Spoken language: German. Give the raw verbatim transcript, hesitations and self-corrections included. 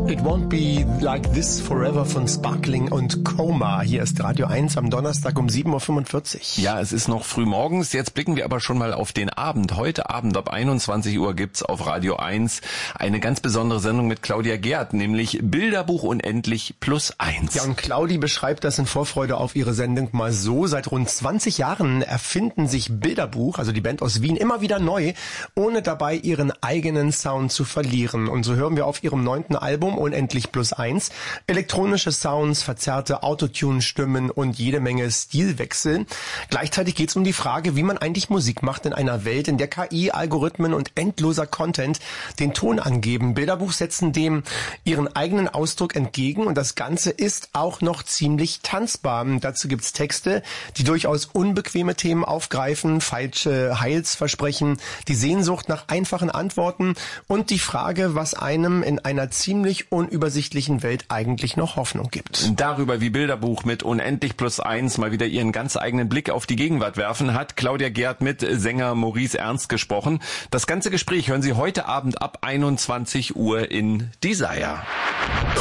It won't be like this forever von Sparkling und Coma. Hier ist Radio eins am Donnerstag um sieben Uhr fünfundvierzig. Ja, es ist noch früh morgens. Jetzt blicken wir aber schon mal auf den Abend. Heute Abend ab einundzwanzig Uhr gibt's auf Radio eins eine ganz besondere Sendung mit Claudia Gerd, nämlich Bilderbuch unendlich plus eins. Ja, und Claudi beschreibt das in Vorfreude auf ihre Sendung mal so. Seit rund zwanzig Jahren erfinden sich Bilderbuch, also die Band aus Wien, immer wieder neu, ohne dabei ihren eigenen Sound zu verlieren. Und so hören wir auf ihrem neunten Album Unendlich plus eins elektronische Sounds, verzerrte Autotune-Stimmen und jede Menge Stilwechsel. Gleichzeitig geht es um die Frage, wie man eigentlich Musik macht in einer Welt, in der K I, Algorithmen und endloser Content den Ton angeben. Bilderbuch setzen dem ihren eigenen Ausdruck entgegen und das Ganze ist auch noch ziemlich tanzbar. Dazu gibt's Texte, die durchaus unbequeme Themen aufgreifen, falsche Heilsversprechen, die Sehnsucht nach einfachen Antworten und die Frage, was einem in einer ziemlich unübersichtlichen Welt eigentlich noch Hoffnung gibt. Darüber, wie Bilderbuch mit Unendlich plus eins mal wieder ihren ganz eigenen Blick auf die Gegenwart werfen, hat Claudia Gerd mit Sänger Maurice Ernst gesprochen. Das ganze Gespräch hören Sie heute Abend ab einundzwanzig Uhr in Desire.